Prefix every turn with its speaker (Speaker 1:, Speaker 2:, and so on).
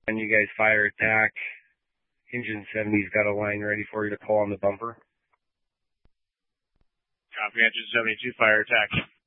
Speaker 1: And you guys fire attack. Engine 70's got a line ready for you to pull on the bumper.
Speaker 2: Copy, Engine 72, fire attack.